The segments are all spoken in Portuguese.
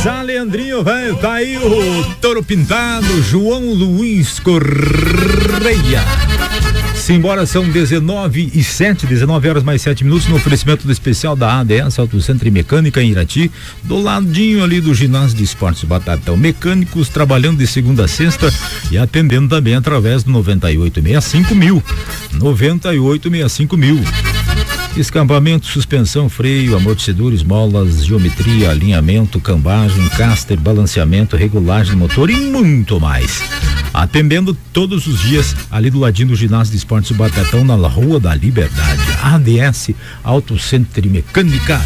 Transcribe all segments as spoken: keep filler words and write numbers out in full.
Essa Leandrinho, velho, tá aí o Touro Pintado, João Luiz Correia. Simbora, são dezenove e sete, dezenove horas mais sete minutos, no oferecimento do especial da A D S, Auto Centro e Mecânica em Irati, do ladinho ali do ginásio de esportes Batatão. Mecânicos trabalhando de segunda a sexta e atendendo também através do noventa e oito sessenta e cinco mil. noventa e oito sessenta e cinco mil. Escapamento, suspensão, freio, amortecedores, molas, geometria, alinhamento, cambagem, caster, balanceamento, regulagem do motor e muito mais. Atendendo todos os dias ali do ladinho do ginásio de esportes Batatão, na Rua da Liberdade. A D S, Auto Centro e Mecânica.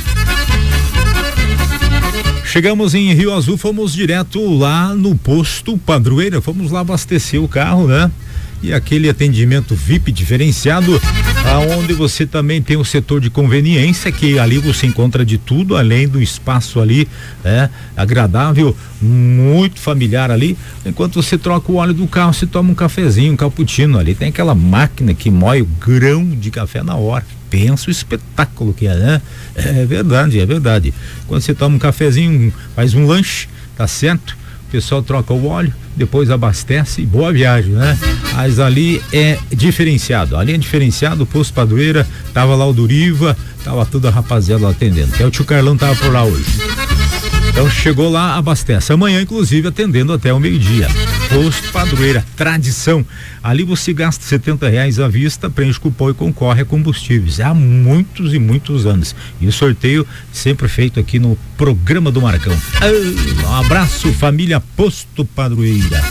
Chegamos em Rio Azul, fomos direto lá no posto Padroeira, fomos lá abastecer o carro, né? E aquele atendimento V I P diferenciado, aonde você também tem o setor de conveniência, que ali você encontra de tudo, além do espaço ali, é agradável, muito familiar ali. Enquanto você troca o óleo do carro, você toma um cafezinho, um cappuccino ali. Tem aquela máquina que moe o grão de café na hora. Pensa o espetáculo que é, né? É verdade, é verdade. Quando você toma um cafezinho, faz um lanche, tá certo? O pessoal troca o óleo, depois abastece e boa viagem, né? Mas ali é diferenciado, ali é diferenciado, o posto Padroeira, tava lá o Duriva, tava toda a rapaziada lá atendendo, até o tio Carlão tava por lá hoje. Então chegou lá, abastece. Amanhã, inclusive, atendendo até o meio-dia. Posto Padroeira, tradição. Ali você gasta setenta reais à vista, preenche cupom e concorre a combustíveis. Há muitos e muitos anos. E o sorteio sempre feito aqui no programa do Marcão. Um abraço, família Posto Padroeira.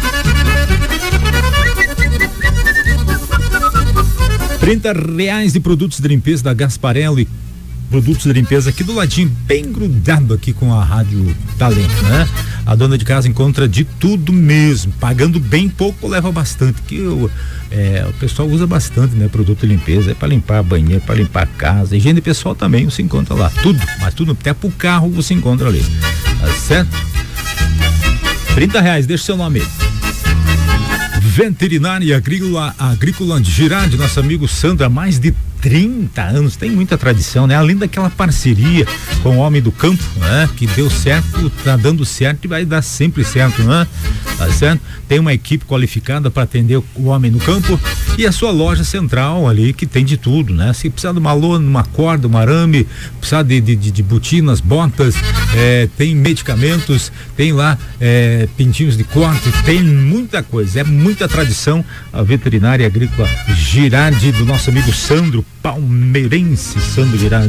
trinta reais de produtos de limpeza da Gasparelli. Produtos de limpeza aqui do ladinho, bem grudado aqui com a Rádio Talento, né? A dona de casa encontra de tudo mesmo, pagando bem pouco, leva bastante, que o, é, o pessoal usa bastante, né? Produto de limpeza, é para limpar banheiro, para limpar a casa, higiene pessoal também você encontra lá, tudo, mas tudo, até pro carro você encontra ali, tá certo? trinta reais, deixa o seu nome aí. Veterinária Agrícola, Agrícola de Girardi, nosso amigo Sandro, há mais de trinta anos, tem muita tradição, né? Além daquela parceria com o homem do campo, né? Que deu certo, tá dando certo e vai dar sempre certo, né? Tá certo? Tem uma equipe qualificada para atender o homem no campo e a sua loja central ali, que tem de tudo, né? Se precisar de uma lona, uma corda, um arame, precisar de, de, de, de botinas, botas, é, tem medicamentos, tem lá é, pintinhos de corte, tem muita coisa, é muita tradição. A Veterinária Agrícola Girardi, do nosso amigo Sandro, palmeirense Sandro Girardi.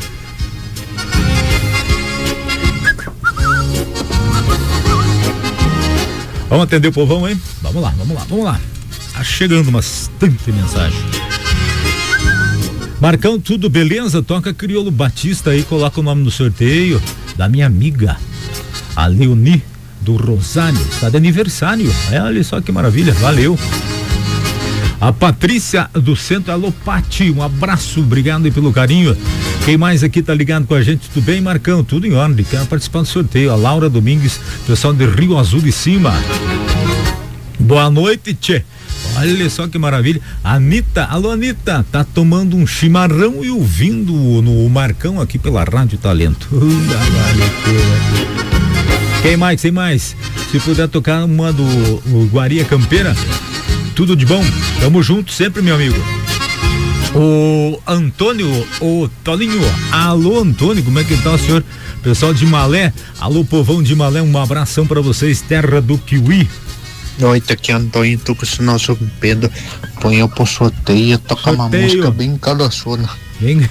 Vamos atender o povão, hein? Vamos lá, vamos lá, vamos lá. Tá chegando bastante mensagem. Marcão, tudo beleza? Toca Crioulo Batista aí, coloca o nome no sorteio da minha amiga, a Leoni do Rosário. Está de aniversário. É, olha só que maravilha, valeu. A Patrícia do Centro, alô Pati, um abraço, obrigado aí pelo carinho. Quem mais aqui tá ligado com a gente? Tudo bem, Marcão? Tudo em ordem, quer participar do sorteio. A Laura Domingues, pessoal de Rio Azul de Cima. Boa noite, tchê. Olha só que maravilha. Anitta, alô Anitta, tá tomando um chimarrão e ouvindo no Marcão aqui pela Rádio Talento. Quem mais, quem mais? Se puder tocar uma do o Guaria Campeira, tudo de bom, tamo junto sempre, meu amigo. O Antônio, o Toninho, alô Antônio, como é que tá o senhor? Pessoal de Malé, alô povão de Malé, um abração pra vocês, terra do Kiwi. Noite, aqui é Antônio, tô com o sinal sobre Pedro, põe eu pro sorteio, toca uma música bem cadaçona. Bem...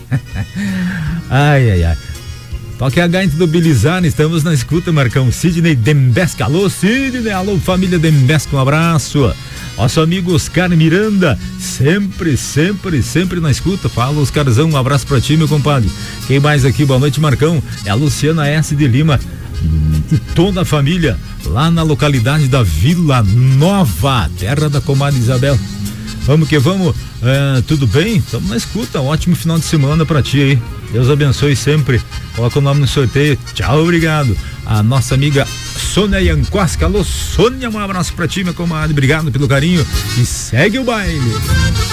ai, ai, ai. Toque a gaita do Bilizar, estamos na escuta, Marcão. Sidney Dembesca, alô Sidney, alô família Dembesca, um abraço. Nosso amigo Oscar Miranda, sempre, sempre, sempre na escuta. Fala, Oscarzão, um abraço pra ti, meu compadre. Quem mais aqui? Boa noite, Marcão. É a Luciana S. de Lima e toda a família lá na localidade da Vila Nova, terra da comadre Isabel. Vamos que vamos, é, tudo bem? Estamos na escuta, um ótimo final de semana pra ti aí. Deus abençoe sempre. Coloca o nome no sorteio. Tchau, obrigado. A nossa amiga Sônia Yanquasca. Alô, Sônia, um abraço pra ti, minha comadre. Obrigado pelo carinho e segue o baile.